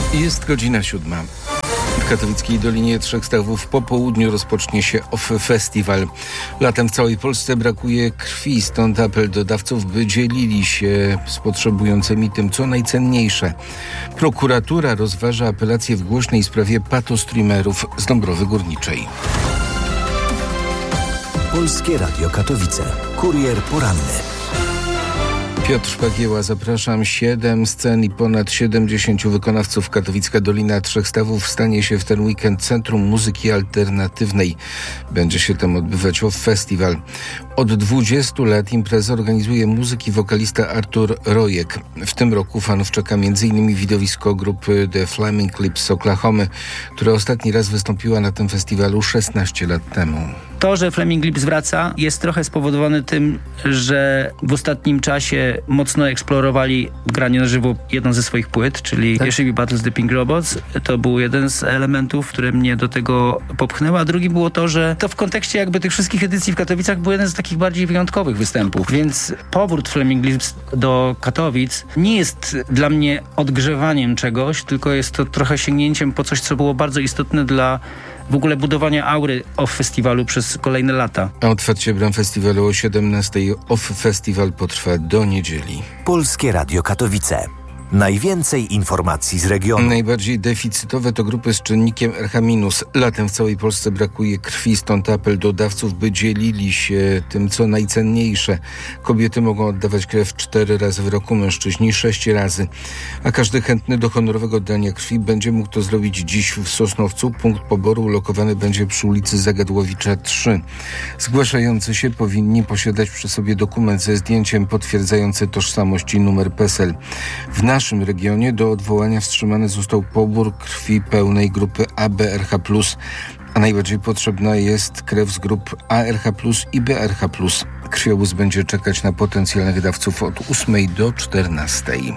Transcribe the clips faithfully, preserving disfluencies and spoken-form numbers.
Jest godzina siódma. W katowickiej Dolinie Trzech Stawów po południu rozpocznie się O F Festiwal. Latem w całej Polsce brakuje krwi, stąd apel do dawców, by dzielili się z potrzebującymi tym, co najcenniejsze. Prokuratura rozważa apelację w głośnej sprawie patostreamerów z Dąbrowy Górniczej. Polskie Radio Katowice. Kurier poranny. Piotr Szpagieła, zapraszam. Siedem scen i ponad siedemdziesięciu wykonawców. Katowicka Dolina Trzech Stawów stanie się w ten weekend Centrum Muzyki Alternatywnej. Będzie się tam odbywać O F Festiwal. Od dwudziestu lat imprezę organizuje muzyk i wokalista Artur Rojek. W tym roku fanów czeka między innymi widowisko grupy The Flaming Lips z Oklahomy, która ostatni raz wystąpiła na tym festiwalu szesnaście lat temu. To, że Flaming Lips wraca, jest trochę spowodowane tym, że w ostatnim czasie mocno eksplorowali granie na żywo jedną ze swoich płyt, czyli tak. Here She Battles the Pink Robots. To był jeden z elementów, które mnie do tego popchnęły, a drugi było to, że to w kontekście jakby tych wszystkich edycji w Katowicach był jeden z takich bardziej wyjątkowych występów, więc powrót Flaming Lips do Katowic nie jest dla mnie odgrzewaniem czegoś, tylko jest to trochę sięgnięciem po coś, co było bardzo istotne dla w ogóle budowania aury O F Festiwalu przez kolejne lata. A otwarcie bram festiwalu o siedemnastej. O F Festiwal potrwa do niedzieli. Polskie Radio Katowice. Najwięcej informacji z regionu. Najbardziej deficytowe to grupy z czynnikiem R H minus. Latem w całej Polsce brakuje krwi, stąd apel do dawców, by dzielili się tym, co najcenniejsze. Kobiety mogą oddawać krew cztery razy w roku, mężczyźni sześć razy. A każdy chętny do honorowego oddania krwi będzie mógł to zrobić dziś w Sosnowcu. Punkt poboru ulokowany będzie przy ulicy Zagadłowicza trzy. Zgłaszający się powinni posiadać przy sobie dokument ze zdjęciem potwierdzający tożsamość i numer P E S E L. W W naszym regionie do odwołania wstrzymany został pobór krwi pełnej grupy A B R H plus, a najbardziej potrzebna jest krew z grup A R H plus i B R H plus. Krwiobóz będzie czekać na potencjalnych dawców od ósmej do czternastej.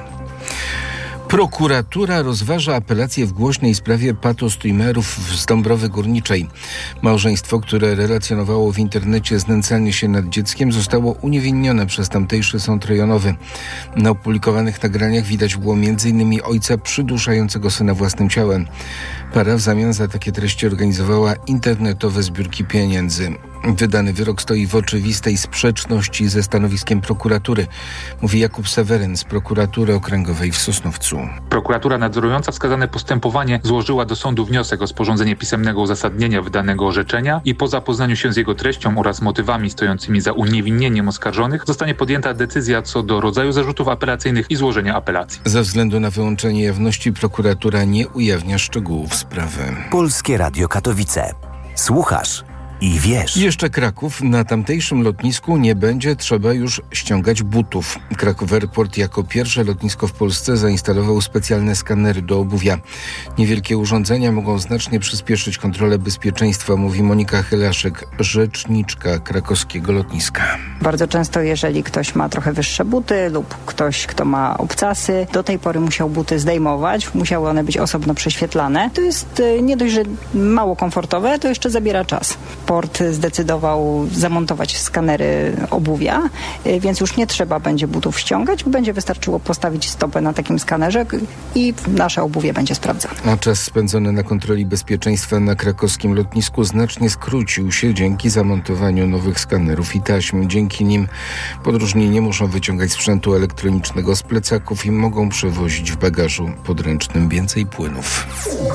Prokuratura rozważa apelację w głośnej sprawie patostreamerów z Dąbrowy Górniczej. Małżeństwo, które relacjonowało w internecie znęcanie się nad dzieckiem, zostało uniewinnione przez tamtejszy sąd rejonowy. Na opublikowanych nagraniach widać było między innymi ojca przyduszającego syna własnym ciałem. Para w zamian za takie treści organizowała internetowe zbiórki pieniędzy. Wydany wyrok stoi w oczywistej sprzeczności ze stanowiskiem prokuratury, mówi Jakub Seweryn z prokuratury okręgowej w Sosnowcu. Prokuratura nadzorująca wskazane postępowanie złożyła do sądu wniosek o sporządzenie pisemnego uzasadnienia wydanego orzeczenia i po zapoznaniu się z jego treścią oraz motywami stojącymi za uniewinnieniem oskarżonych zostanie podjęta decyzja co do rodzaju zarzutów apelacyjnych i złożenia apelacji. Ze względu na wyłączenie jawności prokuratura nie ujawnia szczegółów sprawy. Polskie Radio Katowice. Słuchasz i wiesz. Jeszcze Kraków. Na tamtejszym lotnisku nie będzie trzeba już ściągać butów. Kraków Airport jako pierwsze lotnisko w Polsce zainstalował specjalne skanery do obuwia. Niewielkie urządzenia mogą znacznie przyspieszyć kontrolę bezpieczeństwa, mówi Monika Chylaszek, rzeczniczka krakowskiego lotniska. Bardzo często, jeżeli ktoś ma trochę wyższe buty lub ktoś, kto ma obcasy, do tej pory musiał buty zdejmować, musiały one być osobno prześwietlane. To jest nie dość, że mało komfortowe, to jeszcze zabiera czas. Port zdecydował zamontować skanery obuwia, więc już nie trzeba będzie butów ściągać, będzie wystarczyło postawić stopę na takim skanerze i nasze obuwie będzie sprawdzane. A czas spędzony na kontroli bezpieczeństwa na krakowskim lotnisku znacznie skrócił się dzięki zamontowaniu nowych skanerów i taśm. Dzięki nim podróżni nie muszą wyciągać sprzętu elektronicznego z plecaków i mogą przewozić w bagażu podręcznym więcej płynów.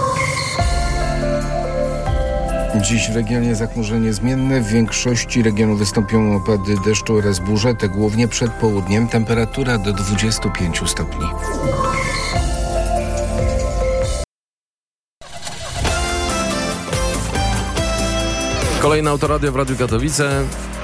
Dziś w regionie zachmurzenie zmienne. W większości regionu wystąpią opady deszczu oraz burze, te głównie przed południem. Temperatura do dwudziestu pięciu stopni. Kolejne Autoradio w Radiu Katowice.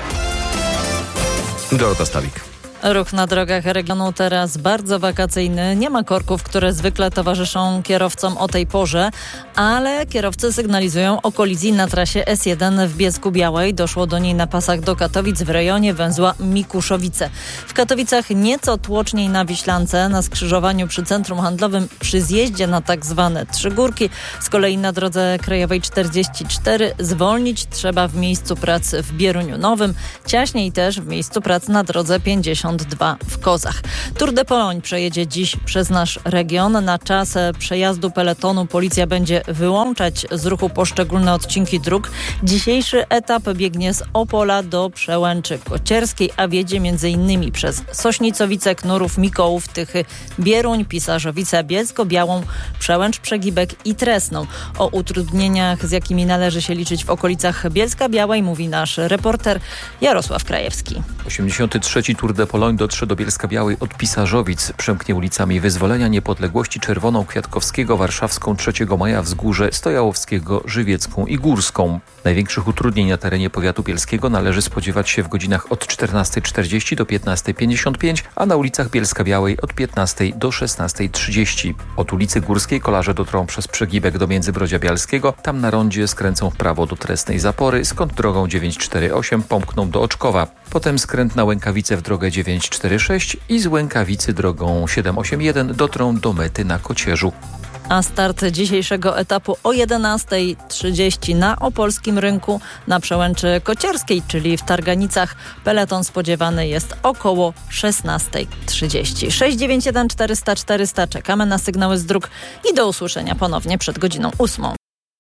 Dorota Stawik. Ruch na drogach regionu teraz bardzo wakacyjny. Nie ma korków, które zwykle towarzyszą kierowcom o tej porze, ale kierowcy sygnalizują o kolizji na trasie S jeden w Bielsku-Białej. Doszło do niej na pasach do Katowic w rejonie węzła Mikuszowice. W Katowicach nieco tłoczniej na Wiślance, na skrzyżowaniu przy centrum handlowym przy zjeździe na tak zwane Trzy Górki. Z kolei na drodze krajowej czterdzieści cztery zwolnić trzeba w miejscu prac w Bieruniu Nowym. Ciaśniej też w miejscu prac na drodze pięćdziesiąt pięćdziesiąt dwa w Kozach. Tour de Pologne przejedzie dziś przez nasz region. Na czas przejazdu peletonu policja będzie wyłączać z ruchu poszczególne odcinki dróg. Dzisiejszy etap biegnie z Opola do Przełęczy Kocierskiej, a wiedzie m.in. przez Sośnicowice, Knurów, Mikołów, Tychy, Bieruń, Pisarzowice, Bielsko-Białą, Przełęcz Przegibek i Tresną. O utrudnieniach, z jakimi należy się liczyć w okolicach Bielska-Białej, mówi nasz reporter Jarosław Krajewski. osiemdziesiąty trzeci Tour de Pologne dotrze do Bielska-Białej od Pisarzowic. Przemknie ulicami Wyzwolenia, Niepodległości, Czerwoną, Kwiatkowskiego, Warszawską, trzeciego maja, Wzgórze, Stojałowskiego, Żywiecką i Górską. Największych utrudnień na terenie powiatu bielskiego należy spodziewać się w godzinach od czternastej czterdzieści do piętnastej pięćdziesiąt pięć, a na ulicach Bielska-Białej od piętnastej do szesnastej trzydzieści. Od ulicy Górskiej kolarze dotrą przez Przegibek do Międzybrodzia Bialskiego. Tam na rondzie skręcą w prawo do Tresnej Zapory, skąd drogą dziewięćset czterdzieści osiem pomkną do Oczkowa. Potem skręt na Łękawice w drogę dziewięćset czterdzieści sześć i z Łękawicy drogą siedemset osiemdziesiąt jeden dotrą do mety na Kocierzu. A start dzisiejszego etapu o jedenastej trzydzieści na Opolskim Rynku na Przełęczy Kocierskiej, czyli w Targanicach. Peleton spodziewany jest około szesnastej trzydzieści. sześć dziewięć jeden czterysta czterysta. Czekamy na sygnały z dróg i do usłyszenia ponownie przed godziną ósmą.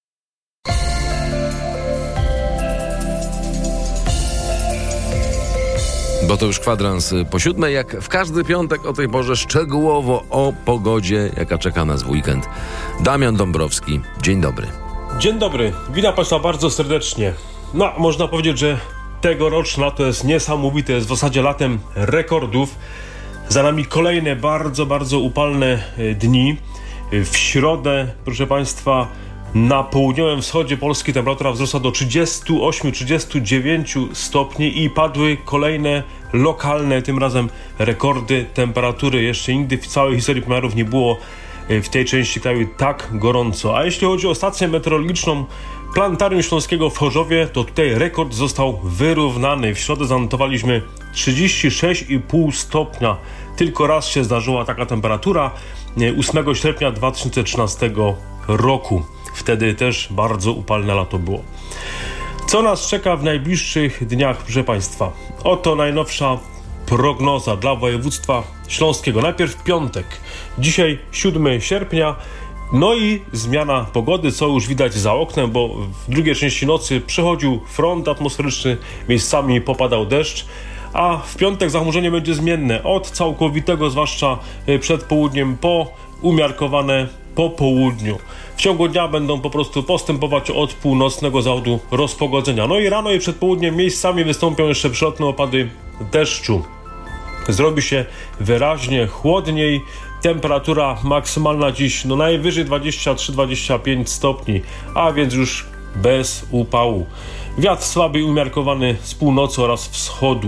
Bo to już kwadrans po siódmej, jak w każdy piątek o tej porze szczegółowo o pogodzie, jaka czeka nas w weekend. Damian Dąbrowski, dzień dobry. Dzień dobry, witam Państwa bardzo serdecznie. No, można powiedzieć, że tegoroczne lato jest niesamowite, jest w zasadzie latem rekordów. Za nami kolejne bardzo, bardzo upalne dni. W środę, proszę Państwa, na południowym wschodzie Polski temperatura wzrosła do trzydziestu ośmiu trzydziestu dziewięciu stopni i padły kolejne lokalne, tym razem rekordy temperatury. Jeszcze nigdy w całej historii pomiarów nie było w tej części kraju tak gorąco. A jeśli chodzi o stację meteorologiczną Planetarium Śląskiego w Chorzowie, to tutaj rekord został wyrównany. W środę zanotowaliśmy trzydzieści sześć i pół stopnia. Tylko raz się zdarzyła taka temperatura, ósmego sierpnia dwa tysiące trzynastego roku. Wtedy też bardzo upalne lato było. Co nas czeka w najbliższych dniach, proszę Państwa? Oto najnowsza prognoza dla województwa śląskiego. Najpierw w piątek, dzisiaj siódmego sierpnia, no i zmiana pogody, co już widać za oknem, bo w drugiej części nocy przechodził front atmosferyczny, miejscami popadał deszcz, a w piątek zachmurzenie będzie zmienne od całkowitego, zwłaszcza przed południem, po umiarkowane po południu. W ciągu dnia będą po prostu postępować od północnego zachodu rozpogodzenia. No i rano i przed południem miejscami wystąpią jeszcze przelotne opady deszczu. Zrobi się wyraźnie chłodniej. Temperatura maksymalna dziś no najwyżej dwadzieścia trzy dwadzieścia pięć stopni, a więc już bez upału. Wiatr słaby i umiarkowany z północy oraz wschodu.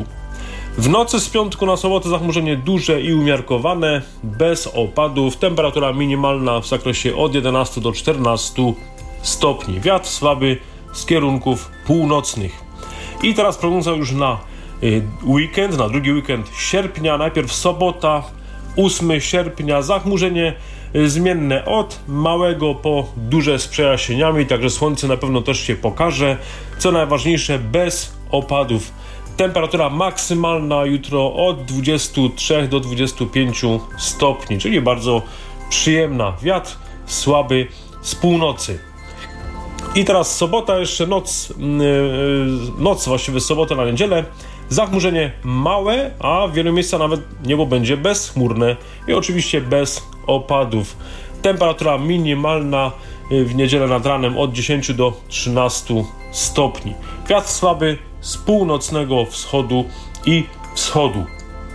W nocy z piątku na sobotę zachmurzenie duże i umiarkowane, bez opadów. Temperatura minimalna w zakresie od jedenastu do czternastu stopni. Wiatr słaby z kierunków północnych. I teraz prognoza już na y, weekend, na drugi weekend sierpnia. Najpierw sobota, ósmego sierpnia, zachmurzenie y, zmienne od małego po duże z przejaśnieniami, także słońce na pewno też się pokaże. Co najważniejsze, bez opadów. Temperatura maksymalna jutro od dwudziestu trzech do dwudziestu pięciu stopni, czyli bardzo przyjemna. Wiatr słaby z północy. I teraz sobota, jeszcze noc, yy, noc właściwie z soboty na niedzielę. Zachmurzenie małe, a w wielu miejscach nawet niebo będzie bezchmurne i oczywiście bez opadów. Temperatura minimalna w niedzielę nad ranem od dziesięciu do trzynastu stopni. Wiatr słaby z północnego wschodu i wschodu.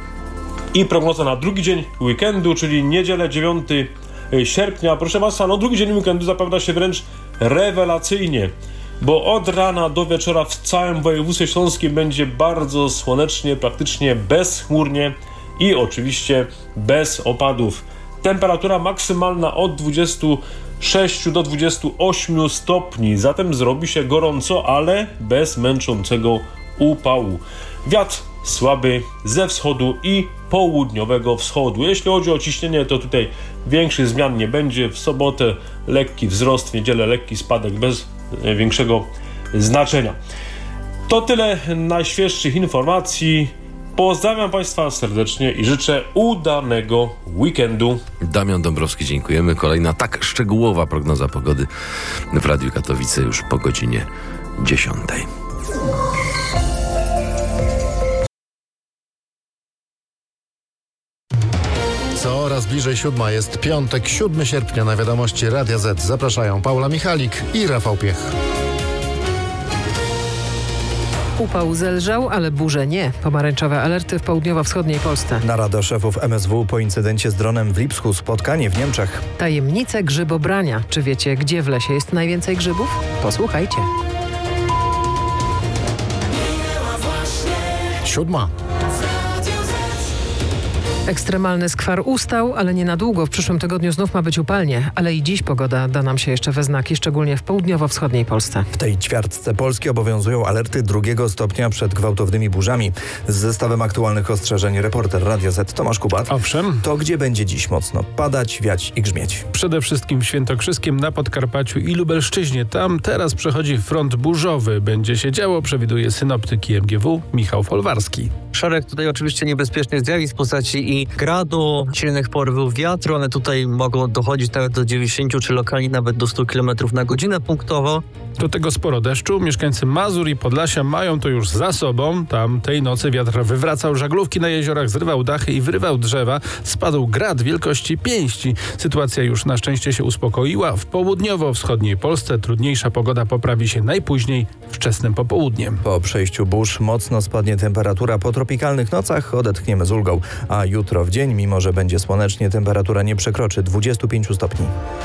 I prognoza na drugi dzień weekendu, czyli niedzielę dziewiątego sierpnia. Proszę Państwa, no drugi dzień weekendu zapowiada się wręcz rewelacyjnie, bo od rana do wieczora w całym województwie śląskim będzie bardzo słonecznie, praktycznie bezchmurnie i oczywiście bez opadów. Temperatura maksymalna od dwudziestu sześciu do dwudziestu ośmiu stopni, zatem zrobi się gorąco, ale bez męczącego upału. Wiatr słaby ze wschodu i południowego wschodu. Jeśli chodzi o ciśnienie, to tutaj większych zmian nie będzie. W sobotę lekki wzrost, w niedzielę lekki spadek bez większego znaczenia. To tyle najświeższych informacji. Pozdrawiam Państwa serdecznie i życzę udanego weekendu. Damian Dąbrowski, dziękujemy. Kolejna tak szczegółowa prognoza pogody w Radiu Katowice już po godzinie dziesiątej. Coraz bliżej siódma jest piątek, siódmego sierpnia. Na wiadomości Radia Z zapraszają Paula Michalik i Rafał Piech. Upał zelżał, ale burze nie. Pomarańczowe alerty w południowo-wschodniej Polsce. Narada szefów M S W po incydencie z dronem w Lipsku. Spotkanie w Niemczech. Tajemnice grzybobrania. Czy wiecie, gdzie w lesie jest najwięcej grzybów? Posłuchajcie. Siódma. Ekstremalny skwar ustał, ale nie na długo. W przyszłym tygodniu znów ma być upalnie, ale i dziś pogoda da nam się jeszcze we znaki, szczególnie w południowo-wschodniej Polsce. W tej ćwiartce Polski obowiązują alerty drugiego stopnia przed gwałtownymi burzami. Z zestawem aktualnych ostrzeżeń reporter Radia Z Tomasz Kubat. Owszem. To gdzie będzie dziś mocno padać, wiać i grzmieć? Przede wszystkim w Świętokrzyskiem, na Podkarpaciu i Lubelszczyźnie. Tam teraz przechodzi front burzowy. Będzie się działo, przewiduje synoptyk I M G W Michał Folwarski. Szereg tutaj oczywiście niebezpiecznych zjawisk w postaci i gradu, silnych porywów wiatru. One tutaj mogą dochodzić nawet do dziewięćdziesięciu czy lokalnie nawet do stu kilometrów na godzinę punktowo. Do tego sporo deszczu. Mieszkańcy Mazur i Podlasia mają to już za sobą. Tam tej nocy wiatr wywracał żaglówki na jeziorach, zrywał dachy i wyrywał drzewa. Spadł grad wielkości pięści. Sytuacja już na szczęście się uspokoiła. W południowo-wschodniej Polsce trudniejsza pogoda poprawi się najpóźniej wczesnym popołudniem. Po przejściu burz mocno spadnie temperatura. Po tropikalnych nocach odetchniemy z ulgą, a jutro w dzień, mimo że będzie słonecznie, temperatura nie przekroczy dwudziestu pięciu stopni.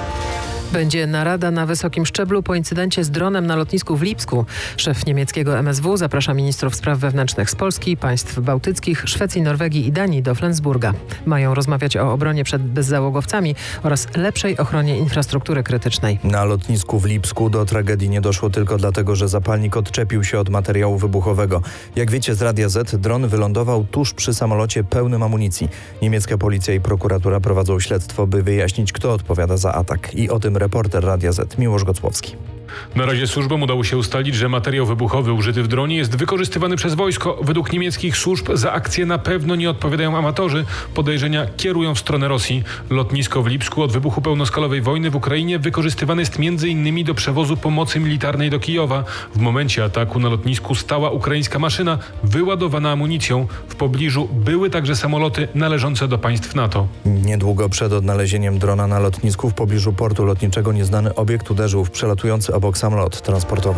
Będzie narada na wysokim szczeblu po incydencie z dronem na lotnisku w Lipsku. Szef niemieckiego M S W zaprasza ministrów spraw wewnętrznych z Polski, państw bałtyckich, Szwecji, Norwegii i Danii do Flensburga. Mają rozmawiać o obronie przed bezzałogowcami oraz lepszej ochronie infrastruktury krytycznej. Na lotnisku w Lipsku do tragedii nie doszło tylko dlatego, że zapalnik odczepił się od materiału wybuchowego. Jak wiecie z Radia Z, dron wylądował tuż przy samolocie pełnym amunicji. Niemiecka policja i prokuratura prowadzą śledztwo, by wyjaśnić, kto odpowiada za atak. I o tym reporter Radia Z Miłosz Gocłowski. Na razie służbom udało się ustalić, że materiał wybuchowy użyty w dronie jest wykorzystywany przez wojsko. Według niemieckich służb za akcję na pewno nie odpowiadają amatorzy. Podejrzenia kierują w stronę Rosji. Lotnisko w Lipsku od wybuchu pełnoskalowej wojny w Ukrainie wykorzystywane jest między innymi do przewozu pomocy militarnej do Kijowa. W momencie ataku na lotnisku stała ukraińska maszyna wyładowana amunicją. W pobliżu były także samoloty należące do państw NATO. Niedługo przed odnalezieniem drona na lotnisku w pobliżu portu lotniczego nieznany obiekt uderzył w przelatujący obok samolot transportowy.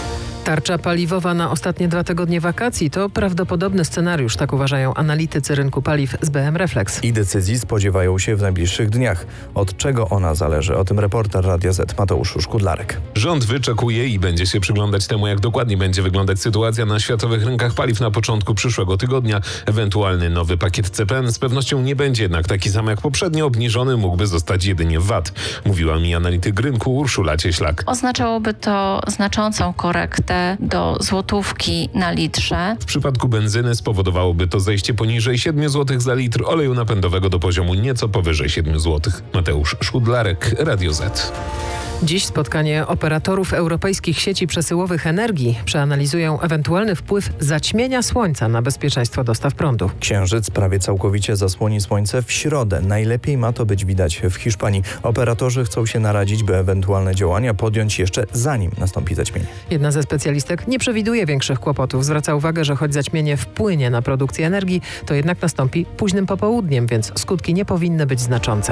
Tarcza paliwowa na ostatnie dwa tygodnie wakacji to prawdopodobny scenariusz, tak uważają analitycy rynku paliw z B M Reflex. I decyzji spodziewają się w najbliższych dniach. Od czego ona zależy? O tym reporter Radia Z Mateusz Szkudlarek. Rząd wyczekuje i będzie się przyglądać temu, jak dokładnie będzie wyglądać sytuacja na światowych rynkach paliw na początku przyszłego tygodnia. Ewentualny nowy pakiet C P N z pewnością nie będzie jednak taki sam jak poprzednio. Obniżony mógłby zostać jedynie V A T. Mówiła mi analityk rynku Urszula Cieślak. Oznaczałoby to znaczącą korektę do złotówki na litrze. W przypadku benzyny spowodowałoby to zejście poniżej siedmiu złotych za litr, oleju napędowego do poziomu nieco powyżej siedmiu złotych. Mateusz Szkudlarek, Radio Z. Dziś spotkanie operatorów europejskich sieci przesyłowych energii. Przeanalizują ewentualny wpływ zaćmienia słońca na bezpieczeństwo dostaw prądu. Księżyc prawie całkowicie zasłoni słońce w środę. Najlepiej ma to być widać w Hiszpanii. Operatorzy chcą się naradzić, by ewentualne działania podjąć jeszcze zanim nastąpi zaćmienie. Jedna ze specjalistek nie przewiduje większych kłopotów. Zwraca uwagę, że choć zaćmienie wpłynie na produkcję energii, to jednak nastąpi późnym popołudniem, więc skutki nie powinny być znaczące.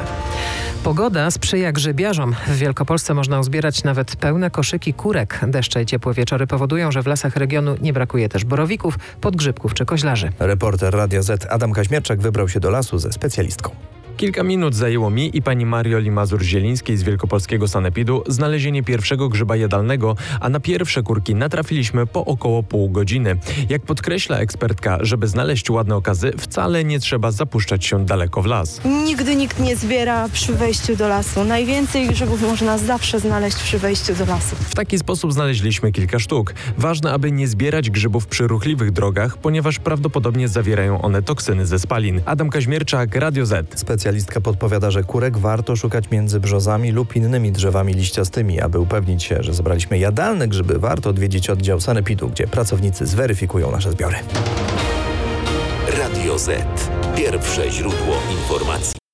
Pogoda sprzyja grzybiarzom. W Wielkopolsce można uzbierać nawet pełne koszyki kurek. Deszcze i ciepłe wieczory powodują, że w lasach regionu nie brakuje też borowików, podgrzybków czy koźlarzy. Reporter Radia Z Adam Kaźmierczak wybrał się do lasu ze specjalistką. Kilka minut zajęło mi i pani Marioli Mazur-Zielińskiej z Wielkopolskiego Sanepidu znalezienie pierwszego grzyba jadalnego, a na pierwsze kurki natrafiliśmy po około pół godziny. Jak podkreśla ekspertka, żeby znaleźć ładne okazy, wcale nie trzeba zapuszczać się daleko w las. Nigdy nikt nie zbiera przy wejściu do lasu. Najwięcej grzybów można zawsze znaleźć przy wejściu do lasu. W taki sposób znaleźliśmy kilka sztuk. Ważne, aby nie zbierać grzybów przy ruchliwych drogach, ponieważ prawdopodobnie zawierają one toksyny ze spalin. Adam Kaźmierczak, Radio Z. Specjalistka podpowiada, że kurek warto szukać między brzozami lub innymi drzewami liściastymi. Aby upewnić się, że zebraliśmy jadalne grzyby, warto odwiedzić oddział Sanepidu, gdzie pracownicy zweryfikują nasze zbiory. Radio Z. Pierwsze źródło informacji.